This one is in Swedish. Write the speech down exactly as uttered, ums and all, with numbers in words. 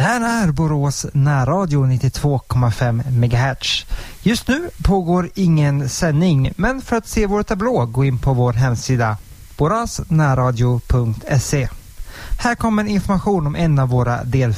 här är Borås närradio nittiotvå komma fem megahertz. Just nu pågår ingen sändning, men för att se vår tablå gå in på vår hemsida boråsnärradio punkt se. Här kommer information om en av våra del